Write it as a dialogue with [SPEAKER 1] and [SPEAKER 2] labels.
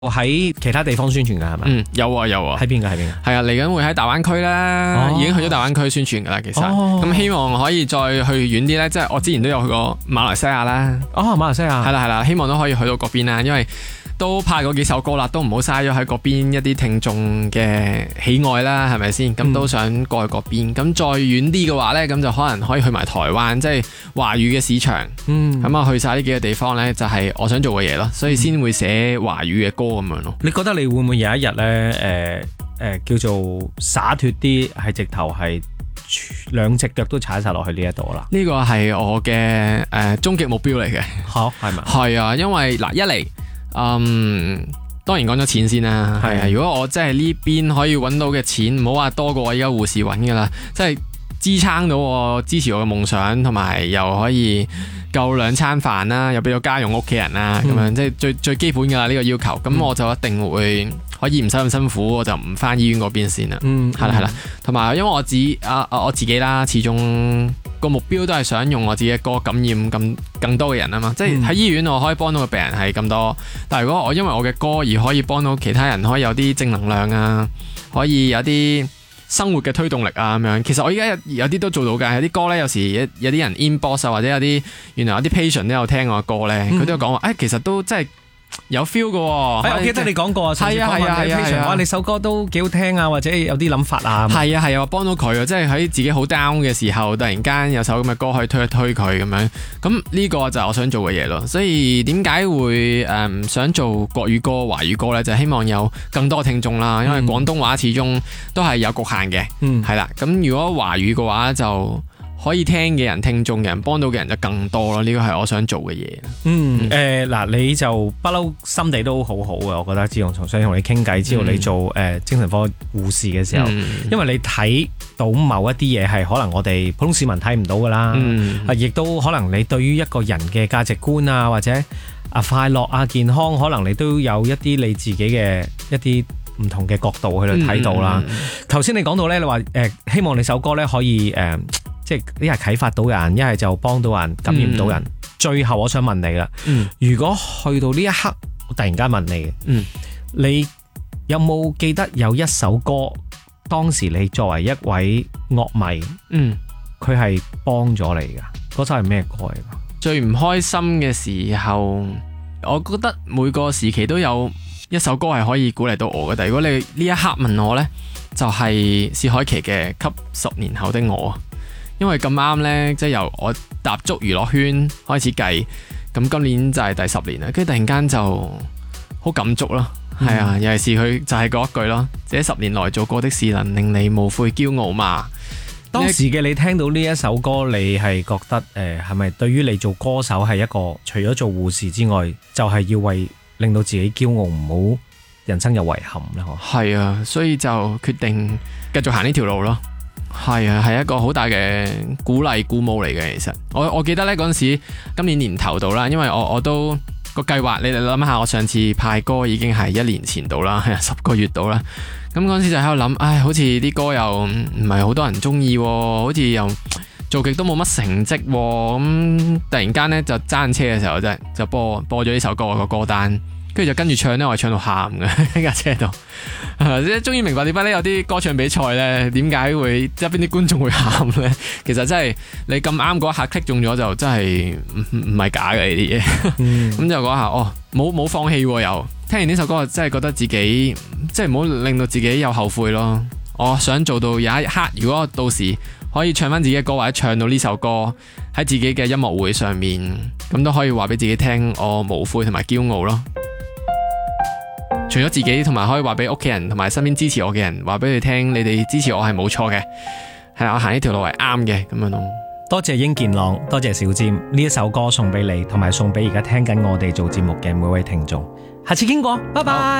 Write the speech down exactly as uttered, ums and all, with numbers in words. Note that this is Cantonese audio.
[SPEAKER 1] 喺其他地方宣傳㗎係咪？
[SPEAKER 2] 嗯，有啊有啊。
[SPEAKER 1] 喺邊㗎？喺邊㗎？
[SPEAKER 2] 係啊，嚟緊會喺大灣區啦，
[SPEAKER 1] 哦、
[SPEAKER 2] 已經去咗大灣區宣傳㗎啦。其實咁、
[SPEAKER 1] 哦、
[SPEAKER 2] 希望可以再去遠啲咧，即係我之前都有去過馬來西亞啦。
[SPEAKER 1] 哦，馬來西亞
[SPEAKER 2] 係啦係啦，希望都可以去到嗰邊啦，因為都拍過幾首歌啦，都唔好嘥咗喺嗰邊一啲聽眾嘅喜愛啦，係咪先？咁都想過去嗰邊。咁、嗯、再遠啲嘅話呢，咁就可能可以去埋台灣，即係華語嘅市場。嗯，咁啊去晒呢幾個地方呢，就係我想做嘅嘢咯，所以先會寫華語嘅歌咁樣咯。
[SPEAKER 1] 你覺得你會唔會有一日呢？誒、呃、誒、呃，叫做灑脫啲，係直頭係兩隻腳都踩晒落去呢一度啦？
[SPEAKER 2] 呢個係我嘅誒終極目標嚟嘅。
[SPEAKER 1] 好係咪？
[SPEAKER 2] 係啊，因為嗱一嚟。嗯，當然講咗錢先啦，係啊。如果我真係呢邊可以揾到嘅錢，唔好話多過我而家護士揾噶啦，即係支撐到我支持我嘅夢想，同埋又可以夠兩餐飯啦，又俾到家用屋企人啦，咁、嗯、樣即係最最基本噶啦呢個要求。咁、嗯、我就一定會可以唔使咁辛苦，我就唔翻醫院嗰邊先啦。嗯，係啦係啦，同埋因為我自啊啊我自己啦，始終。個目標都係想用我自己嘅歌感染咁更多嘅人啊嘛，即係喺醫院我可以幫到嘅病人係咁多，但係如果我因為我嘅歌而可以幫到其他人，可以有啲正能量啊，可以有啲生活嘅推動力啊咁樣，其實我而家有有啲都做到㗎，有啲歌呢，有時有啲人 inbox 啊，或者有啲原來有啲 patient 都有聽我嘅歌呢，佢、嗯、都有講話，誒、哎、其實都真係。有 feel 嘅喎，
[SPEAKER 1] 哎，我記得你講過，係啊係啊係啊，哇，你首歌都幾好聽啊，或者有啲諗法啊，
[SPEAKER 2] 係啊係啊，幫到佢啊，即係喺自己好 down 嘅時候，突然間有首咁嘅歌可以推一推佢咁樣，咁呢個就係我想做嘅嘢咯。所以點解會誒唔想做國語歌、華語歌呢？就係希望有更多聽眾啦，因為廣東話始終都係有局限嘅，嗯，係啦。咁如果華語嘅話就。可以聽嘅人、聽眾嘅人、幫到嘅人就更多咯，呢個係我想做嘅嘢。
[SPEAKER 1] 嗯，誒嗱、呃，你就不嬲心地都好好嘅，我覺得。自從從想同你傾偈，知道你做誒、呃、精神科護士嘅時候，嗯、因為你睇到某一啲嘢係可能我哋普通市民睇唔到㗎啦，嗯、亦都可能你對於一個人嘅價值觀啊，或者啊快樂啊、健康，可能你都有一啲你自己嘅一啲唔同嘅角度去睇到啦。頭先、嗯、你講到咧，你話誒、呃、希望你首歌咧可以誒。呃即係一係啟發到人，一係就幫到人，感染到人。嗯、最後我想問你啦，嗯、如果去到呢一刻，我突然間問你，嗯、你有冇記得有一首歌，當時你作為一位樂迷，佢係幫咗你噶？嗰首係咩歌嚟噶？
[SPEAKER 2] 最唔開心嘅時候，我覺得每個時期都有一首歌係可以鼓勵到我嘅。但如果你呢一刻問我呢，就係、是、薛凱琪嘅《給十年後的我》。因為咁啱呢，即係由我踏足娛樂圈開始計，咁今年就係第十年啦，跟住突然間就好感觸咯，係、嗯、啊，尤其是佢就係嗰一句咯，這十年來做過的事能令你無悔驕傲嘛。
[SPEAKER 1] 當時嘅你聽到呢一首歌，你係覺得誒係咪對於你做歌手係一個除咗做護士之外，就係、是、要為令到自己驕傲，唔好人生有遺憾呢？
[SPEAKER 2] 係啊，所以就決定繼續行呢條路咯。係啊，係一個好大嘅鼓勵鼓舞嚟嘅。其實我我記得呢嗰陣時，今年年頭到啦，因為我我都個計劃，你哋諗下，我上次派歌已經係一年前到啦，十個月到啦。咁嗰陣時就喺度諗，唉，好似啲歌又唔係好多人中意，好似又做極都冇乜成績。咁突然間呢，就揸緊車嘅時候真係就播播咗呢首歌個歌單。跟住就跟住唱咧，我係唱到喊嘅喺架車度，即係終於明白點解咧有啲歌唱比賽咧，點解會側邊啲觀眾會喊咧？其實真係你咁啱嗰一下 click 中咗，就真係唔唔係假嘅呢啲嘢。咁、嗯、就嗰下哦，冇冇放棄又聽完呢首歌，真係覺得自己即係唔好令到自己有後悔咯。我想做到有一刻，如果我到時可以唱翻自己嘅歌，或者唱到呢首歌喺自己嘅音樂會上面，咁都可以話俾自己聽，我無悔同埋驕傲咯。除咗自己，同埋可以話俾屋企人同埋身邊支持我嘅人，話俾佢聽，你哋支持我係冇錯嘅，係我行呢條路係啱嘅咁樣咯。
[SPEAKER 1] 多謝英健朗，多謝小占，呢一首歌送俾你，同埋送俾而家聽緊我哋做節目嘅每位聽眾。下次傾過，拜拜。